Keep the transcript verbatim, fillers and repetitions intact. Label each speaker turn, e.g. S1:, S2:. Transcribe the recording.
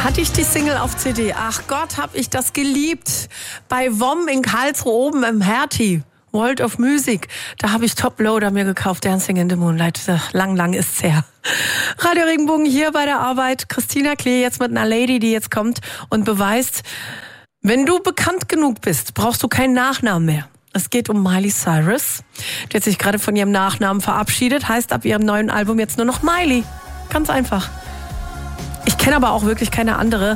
S1: Da hatte ich die Single auf C D. Ach Gott, hab ich das geliebt. Bei W O M in Karlsruhe oben im Hertie. World of Music. Da habe ich Top Loader mir gekauft. Dancing in the Moonlight. Lang, lang ist's her. Radio Regenbogen hier bei der Arbeit. Christina Klee jetzt mit einer Lady, die jetzt kommt und beweist, wenn du bekannt genug bist, brauchst du keinen Nachnamen mehr. Es geht um Miley Cyrus. Die hat sich gerade von ihrem Nachnamen verabschiedet. Heißt ab ihrem neuen Album jetzt nur noch Miley. Ganz einfach. Ich kenne aber auch wirklich keine andere,